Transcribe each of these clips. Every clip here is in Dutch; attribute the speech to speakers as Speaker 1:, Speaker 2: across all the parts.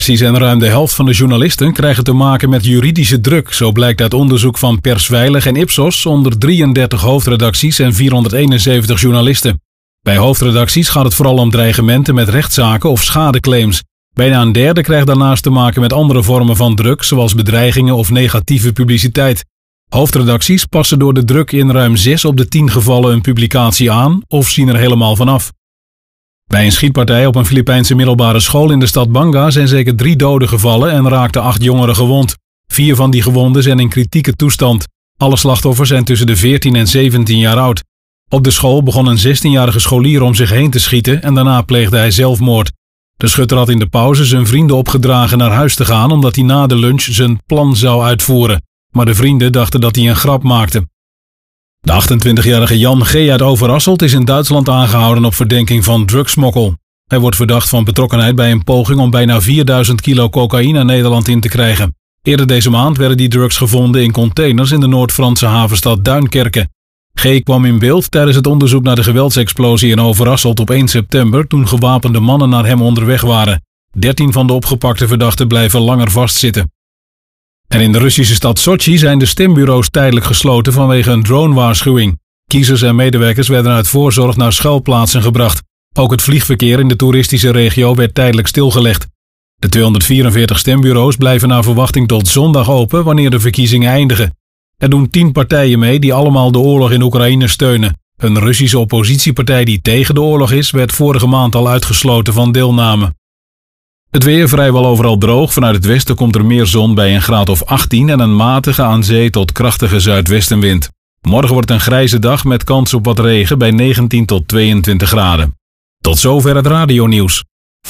Speaker 1: Precies, en ruim de helft van de journalisten krijgen te maken met juridische druk. Zo blijkt uit onderzoek van Persveilig en Ipsos onder 33 hoofdredacties en 471 journalisten. Bij hoofdredacties gaat het vooral om dreigementen met rechtszaken of schadeclaims. Bijna een derde krijgt daarnaast te maken met andere vormen van druk, zoals bedreigingen of negatieve publiciteit. Hoofdredacties passen door de druk in ruim 6 op de 10 gevallen een publicatie aan of zien er helemaal vanaf. Bij een schietpartij op een Filipijnse middelbare school in de stad Banga zijn zeker 3 doden gevallen en raakten 8 jongeren gewond. 4 van die gewonden zijn in kritieke toestand. Alle slachtoffers zijn tussen de 14 en 17 jaar oud. Op de school begon een 16-jarige scholier om zich heen te schieten en daarna pleegde hij zelfmoord. De schutter had in de pauze zijn vrienden opgedragen naar huis te gaan omdat hij na de lunch zijn plan zou uitvoeren. Maar de vrienden dachten dat hij een grap maakte. De 28-jarige Jan G. uit Overasselt is in Duitsland aangehouden op verdenking van drugsmokkel. Hij wordt verdacht van betrokkenheid bij een poging om bijna 4000 kilo cocaïne Nederland in te krijgen. Eerder deze maand werden die drugs gevonden in containers in de Noord-Franse havenstad Duinkerke. G. kwam in beeld tijdens het onderzoek naar de geweldsexplosie in Overasselt op 1 september toen gewapende mannen naar hem onderweg waren. 13 van de opgepakte verdachten blijven langer vastzitten. En in de Russische stad Sochi zijn de stembureaus tijdelijk gesloten vanwege een dronewaarschuwing. Kiezers en medewerkers werden uit voorzorg naar schuilplaatsen gebracht. Ook het vliegverkeer in de toeristische regio werd tijdelijk stilgelegd. De 244 stembureaus blijven naar verwachting tot zondag open wanneer de verkiezingen eindigen. Er doen 10 partijen mee die allemaal de oorlog in Oekraïne steunen. Een Russische oppositiepartij die tegen de oorlog is, werd vorige maand al uitgesloten van deelname. Het weer vrijwel overal droog. Vanuit het westen komt er meer zon bij een graad of 18 en een matige aan zee tot krachtige zuidwestenwind. Morgen wordt een grijze dag met kans op wat regen bij 19 tot 22 graden. Tot zover het radionieuws.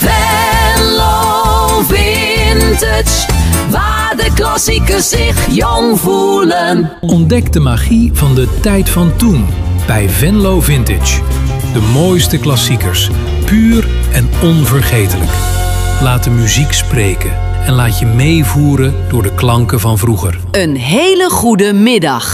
Speaker 2: Venlo Vintage, waar de klassiekers zich jong voelen.
Speaker 3: Ontdek de magie van de tijd van toen bij Venlo Vintage. De mooiste klassiekers, puur en onvergetelijk. Laat de muziek spreken en laat je meevoeren door de klanken van vroeger.
Speaker 2: Een hele goede middag.